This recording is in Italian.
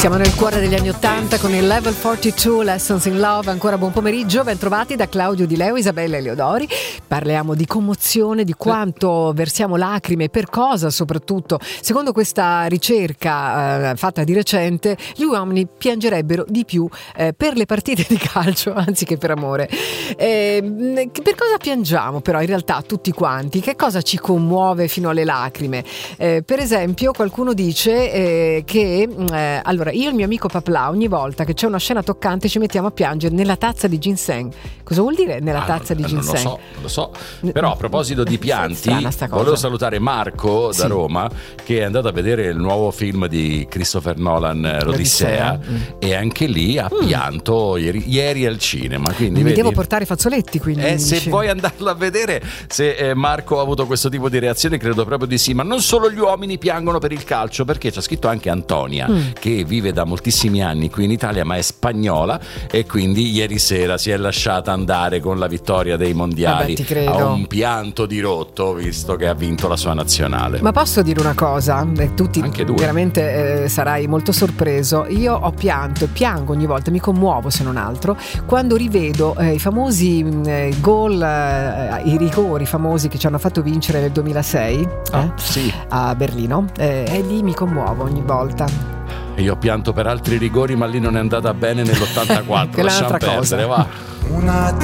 Siamo nel cuore degli anni '80 con il Level 42 Lessons in Love. Ancora buon pomeriggio, ben trovati da Claudio Di Leo, Isabella Eleodori. Parliamo di commozione, di quanto versiamo lacrime, per cosa soprattutto. Secondo questa ricerca fatta di recente, gli uomini piangerebbero di più per le partite di calcio anziché per amore. Per cosa piangiamo però in realtà tutti quanti? Che cosa ci commuove fino alle lacrime? Per esempio qualcuno dice che allora io e il mio amico Papla ogni volta che c'è una scena toccante ci mettiamo a piangere nella tazza di ginseng. Cosa vuol dire nella tazza di ginseng? Non lo so. Però a proposito di pianti, volevo salutare Marco da Roma, che è andato a vedere il nuovo film di Christopher Nolan, l'Odissea, e anche lì ha pianto ieri al cinema. Quindi mi devo portare i fazzoletti, quindi se vuoi andarlo a vedere, se Marco ha avuto questo tipo di reazione, credo proprio di sì. Ma non solo gli uomini piangono per il calcio, perché c'è scritto anche Antonia, che vive da moltissimi anni qui in Italia ma è spagnola, e quindi ieri sera si è lasciata andare con la vittoria dei mondiali a un pianto dirotto, visto che ha vinto la sua nazionale. Ma posso dire una cosa? Tutti veramente sarai molto sorpreso. Io ho pianto e piango ogni volta, mi commuovo se non altro, quando rivedo i famosi gol, i rigori famosi che ci hanno fatto vincere nel 2006 a Berlino, e lì mi commuovo ogni volta. Io ho pianto per altri rigori, ma lì non è andata bene nell'84. Lasciamo perdere, va.